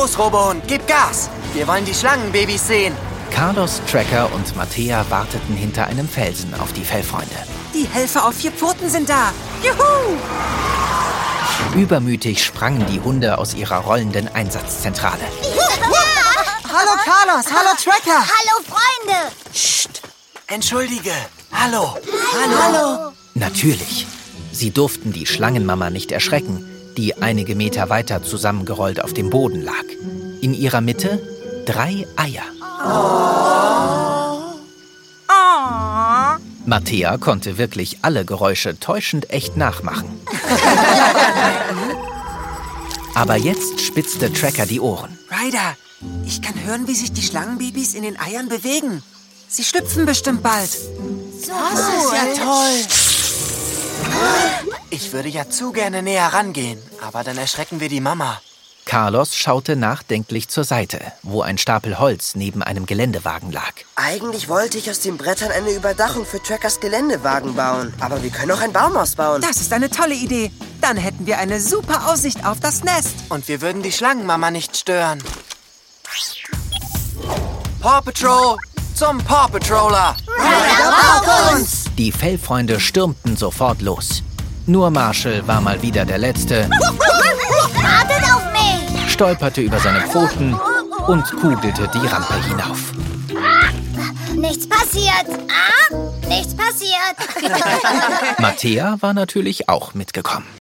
Los, Robohund, gib Gas! Wir wollen die Schlangenbabys sehen. Carlos, Tracker und Mattea warteten hinter einem Felsen auf die Fellfreunde. Die Helfer auf 4 Pfoten sind da. Juhu! Übermütig sprangen die Hunde aus ihrer rollenden Einsatzzentrale. Hallo Carlos, hallo Tracker. Hallo, Freunde. Psst, entschuldige. Hallo. Hallo. Natürlich. Sie durften die Schlangenmama nicht erschrecken, die einige Meter weiter zusammengerollt auf dem Boden lag. In ihrer Mitte 3 Eier. Mattea konnte wirklich alle Geräusche täuschend echt nachmachen. Aber jetzt spitzte Tracker die Ohren. Ryder, ich kann hören, wie sich die Schlangenbabys in den Eiern bewegen. Sie schlüpfen bestimmt bald. Das ist ja toll. Ich würde ja zu gerne näher rangehen, aber dann erschrecken wir die Mama. Carlos schaute nachdenklich zur Seite, wo ein Stapel Holz neben einem Geländewagen lag. Eigentlich wollte ich aus den Brettern eine Überdachung für Trackers Geländewagen bauen. Aber wir können auch ein Baumhaus bauen. Das ist eine tolle Idee. Dann hätten wir eine super Aussicht auf das Nest. Und wir würden die Schlangenmama nicht stören. Paw Patrol zum Paw Patroller. Ryder braucht uns. Die Fellfreunde stürmten sofort los. Nur Marshall war mal wieder der Letzte, Wartet auf mich. stolperte über seine Pfoten und kugelte die Rampe hinauf. Nichts passiert. Nichts passiert. Mattea war natürlich auch mitgekommen.